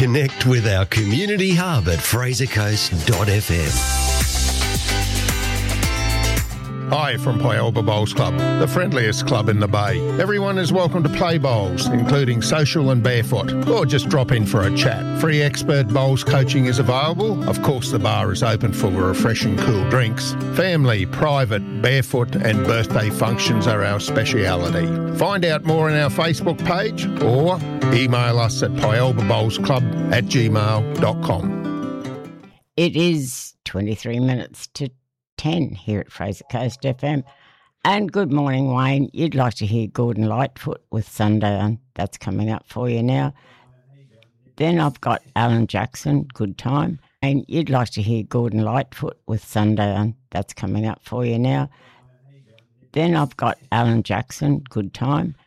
Connect with our community hub at frasercoast.fm. Hi from Pyalba Bowls Club, the friendliest club in the Bay. Everyone is welcome to play bowls, including social and barefoot, or just drop in for a chat. Free expert bowls coaching is available. Of course, the bar is open for refreshing cool drinks. Family, private, barefoot and birthday functions are our speciality. Find out more on our Facebook page or email us at pyalbabowlsclub@gmail.com. It is 23 minutes to 10 here at Fraser Coast FM. And good morning, Wayne. You'd like to hear Gordon Lightfoot with Sundown. That's coming up for you now. Then I've got Alan Jackson, Good Time. And you'd like to hear Gordon Lightfoot with Sundown. That's coming up for you now. Then I've got Alan Jackson, Good Time.